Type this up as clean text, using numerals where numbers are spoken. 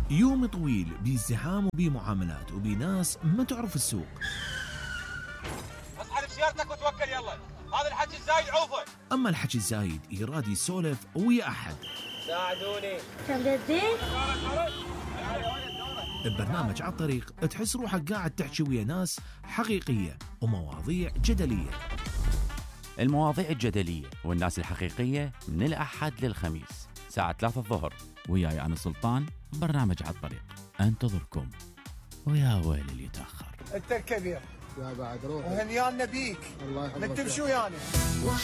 يوم طويل بازدحام وبمعاملات وبناس ما تعرف السوق. اصحى بسيارتك وتوكل يلا، هذا الحكي الزايد عوفه. أما الحكي الزايد يراد يسولف ويا أحد. ساعدوني. كم جديد؟ ببرنامج على الطريق تحس روحك قاعد تحكي ويا ناس حقيقية ومواضيع جدلية. المواضيع الجدلية والناس الحقيقية من الأحد للخميس ساعة 3 الظهر، وياي أنا سلطان. برنامج على الطريق أنتظركم، ويا ويل اللي يتأخر. انت الكبير يا بعد روح وهنيانا بيك. الله يحفظك. نكتب شو يعني؟